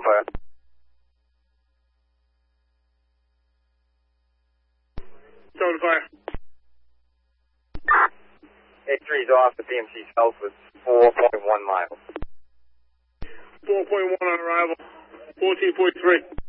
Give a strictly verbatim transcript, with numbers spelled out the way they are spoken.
clear. Total fire. eight three's off, the B M C south was four point one miles. four point one on arrival. fourteen point three.